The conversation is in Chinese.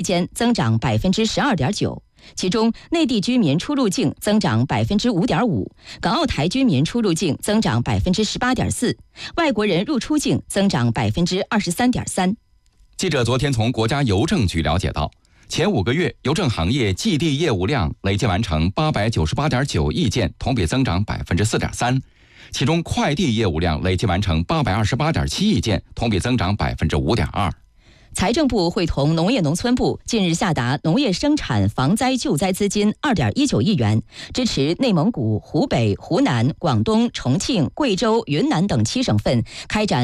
间增长12.9%。其中，内地居民出入境增长5.5%，港澳台居民出入境增长18.4%，外国人入出境增长23.3%。 记者昨天从国家邮政局了解到，前5个月邮政行业寄递业务量累计完成898.9亿件，同比增长4.3%。其中，快递业务量累计完成828.7亿件，同比增长5.2%。 财政部会同农业农村部近日下达农业生产防灾救灾资金2.19亿元，支持内蒙古、湖北、湖南、广东、重庆、贵州、云南等7省份开展